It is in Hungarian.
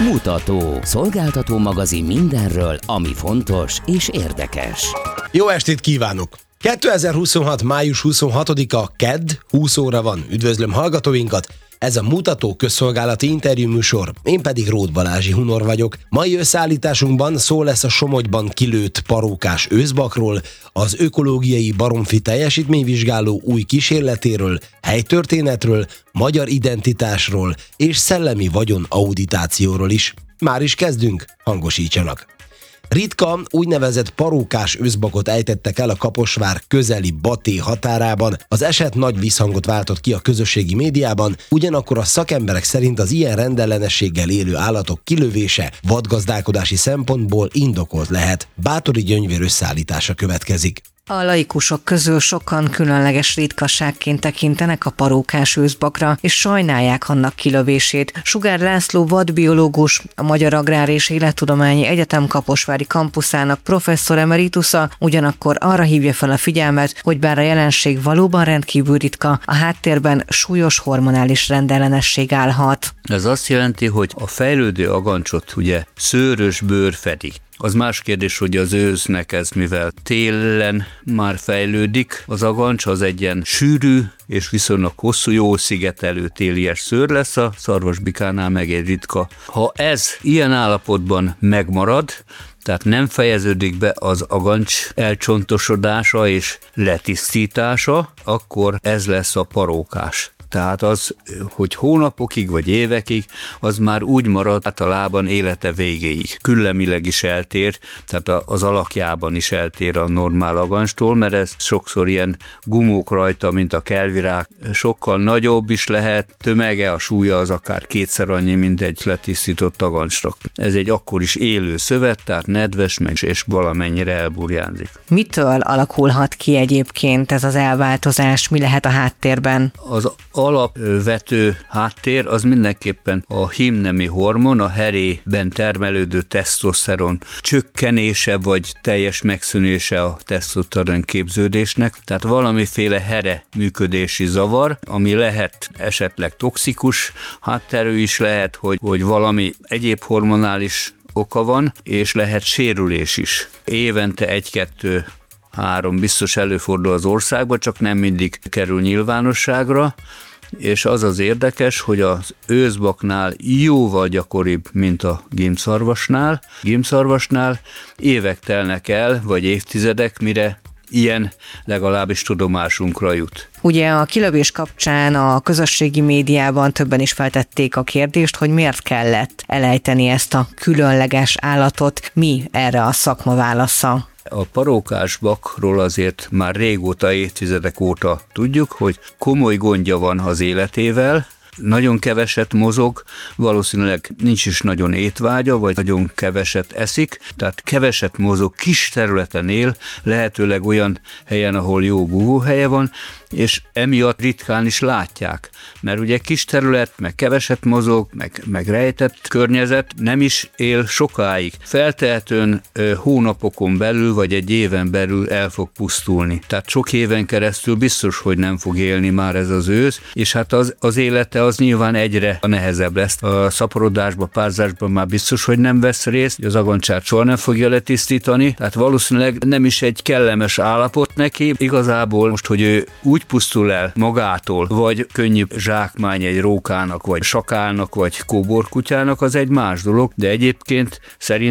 Mutató. Szolgáltató magazin mindenről, ami fontos és érdekes. Jó estét kívánok! 2026. május 26-a kedd, 20 óra van. Üdvözlöm hallgatóinkat! Ez a Mutató közszolgálati interjúműsor, én pedig Róth Balázsi Hunor vagyok. Mai összeállításunkban szó lesz a Somogyban kilőtt parókás őszbakról, az ökológiai baromfi teljesítményvizsgáló új kísérletéről, helytörténetről, magyar identitásról és szellemi vagyon auditációról is. Már is kezdünk, hangosítsanak! Ritka, úgynevezett parókás őszbakot ejtettek el a Kaposvár közeli Baté határában. Az eset nagy visszhangot váltott ki a közösségi médiában, ugyanakkor a szakemberek szerint az ilyen rendellenességgel élő állatok kilövése vadgazdálkodási szempontból indokolt lehet. Báthori Gyöngyvér összeállítása következik. A laikusok közül sokan különleges ritkaságként tekintenek a parókás őszbakra, és sajnálják annak kilövését. Sugár László vadbiológus, a Magyar Agrár és Élettudományi Egyetem kaposvári kampuszának professzor emeritusa ugyanakkor arra hívja fel a figyelmet, hogy bár a jelenség valóban rendkívül ritka, a háttérben súlyos hormonális rendellenesség állhat. Ez azt jelenti, hogy a fejlődő agancsot ugye szőrös bőr fedi. Az más kérdés, hogy az ősznek ez, mivel télen már fejlődik, az agancs az egy ilyen sűrű és viszonylag hosszú, jó szigetelő télies szőr lesz, a szarvasbikánál meg egy ritka. Ha ez ilyen állapotban megmarad, tehát nem fejeződik be az agancs elcsontosodása és letisztítása, akkor ez lesz a parókás. Tehát az, hogy hónapokig vagy évekig, az már úgy marad általában élete végéig. Küllemileg is eltér, tehát az alakjában is eltér a normál agancstól, mert ez sokszor ilyen gumók rajta, mint a kelvirág, sokkal nagyobb is lehet, tömege, a súlya az akár kétszer annyi, mint egy letisztított agancsnak. Ez egy akkor is élő szövet, tehát nedves, meg és valamennyire elburjánzik. Mitől alakulhat ki egyébként ez az elváltozás, mi lehet a háttérben? Az alapvető háttér az mindenképpen a hímnemi hormon, a herében termelődő tesztoszteron csökkenése vagy teljes megszűnése a tesztoszteron képződésnek, tehát valamiféle here működési zavar, ami lehet esetleg toxikus hátterű is lehet, hogy valami egyéb hormonális oka van, és lehet sérülés is. Évente 1-2-3 biztos előfordul az országban, csak nem mindig kerül nyilvánosságra, és az az érdekes, hogy az őszbaknál jóval gyakoribb, mint a gimbszarvasnál. Gimbszarvasnál évek telnek el, vagy évtizedek, mire ilyen legalábbis tudomásunkra jut. Ugye a kilövés kapcsán a közösségi médiában többen is feltették a kérdést, hogy miért kellett elejteni ezt a különleges állatot. Mi erre a szakma válasza? A parókás bakról azért már régóta, évtizedek óta tudjuk, hogy komoly gondja van az életével, nagyon keveset mozog, valószínűleg nincs is nagyon étvágya, vagy nagyon keveset eszik, tehát keveset mozog, kis területen él, lehetőleg olyan helyen, ahol jó búvóhelye van, és emiatt ritkán is látják. Mert ugye kis terület, meg keveset mozog, meg rejtett környezet, nem is él sokáig. Feltehetően hónapokon belül, vagy egy éven belül el fog pusztulni. Tehát sok éven keresztül biztos, hogy nem fog élni már ez az ősz, és hát az élete az nyilván egyre nehezebb lesz. A szaporodásban, párzásban már biztos, hogy nem vesz részt, az agancsát soha nem fogja letisztítani, tehát valószínűleg nem is egy kellemes állapot neki. Igazából most, hogy ő úgy pusztul el magától, vagy könnyű zsákmány egy rókának, vagy sakálnak, vagy kóborkutyának, az egy más dolog, de egyébként szerint